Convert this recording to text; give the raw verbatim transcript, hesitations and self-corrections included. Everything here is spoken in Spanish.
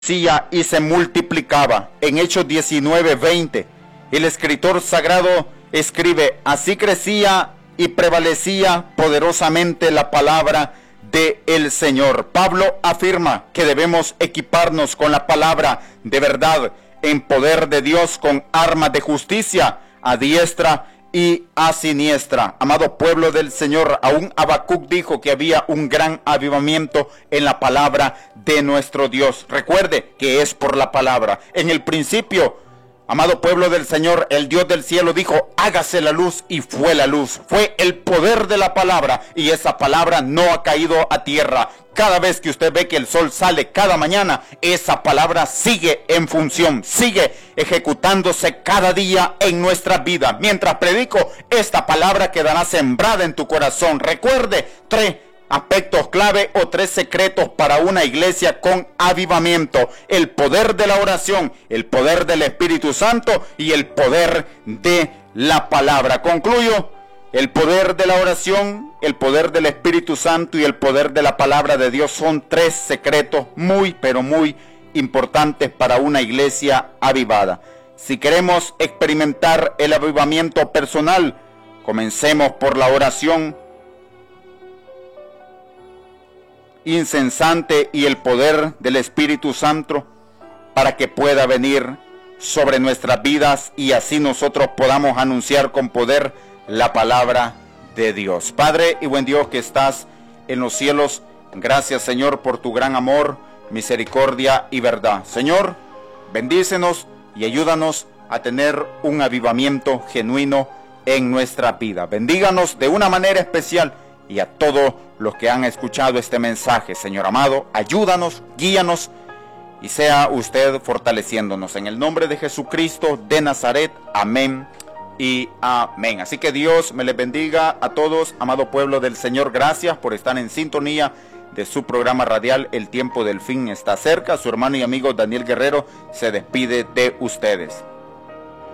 y se multiplicaba. En Hechos diecinueve veinte, el escritor sagrado escribe: así crecía y prevalecía poderosamente la palabra de el Señor. Pablo afirma que debemos equiparnos con la palabra de verdad, en poder de Dios, con armas de justicia a diestra y a siniestra. Amado pueblo del Señor, aún Habacuc dijo que había un gran avivamiento en la palabra de nuestro Dios. Recuerde que es por la palabra. En el principio, amado pueblo del Señor, el Dios del cielo dijo: hágase la luz, y fue la luz. Fue el poder de la palabra, y esa palabra no ha caído a tierra. Cada vez que usted ve que el sol sale cada mañana, esa palabra sigue en función, sigue ejecutándose cada día en nuestra vida. Mientras predico, esta palabra quedará sembrada en tu corazón. Recuerde, tres aspectos clave o tres secretos para una iglesia con avivamiento: el poder de la oración, el poder del Espíritu Santo y el poder de la palabra. Concluyo: el poder de la oración, el poder del Espíritu Santo y el poder de la palabra de Dios son tres secretos muy, pero muy importantes para una iglesia avivada. Si queremos experimentar el avivamiento personal, comencemos por la oración incesante y el poder del Espíritu Santo, para que pueda venir sobre nuestras vidas y así nosotros podamos anunciar con poder la palabra de Dios. Padre y buen Dios que estás en los cielos, gracias, Señor, por tu gran amor, misericordia y verdad. Señor, bendícenos y ayúdanos a tener un avivamiento genuino en nuestra vida. Bendíganos de una manera especial, y a todos los que han escuchado este mensaje, Señor amado, ayúdanos, guíanos, y sea usted fortaleciéndonos. En el nombre de Jesucristo de Nazaret, amén y amén. Así que Dios me les bendiga a todos, amado pueblo del Señor. Gracias por estar en sintonía de su programa radial El Tiempo del Fin está cerca. Su hermano y amigo Daniel Guerrero se despide de ustedes.